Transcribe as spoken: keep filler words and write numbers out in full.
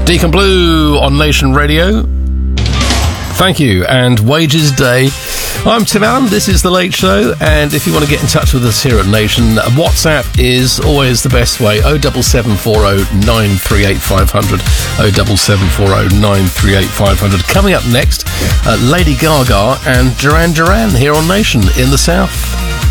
Deacon Blue on Nation Radio. Thank you, and Wages Day. I'm Tim Allen, this is The Late Show, and if you want to get in touch with us here at Nation, WhatsApp is always the best way. oh seven seven four oh nine three eight five hundred, oh seven seven four oh nine three eight five hundred. Coming up next, uh, Lady Gaga and Duran Duran here on Nation in the South.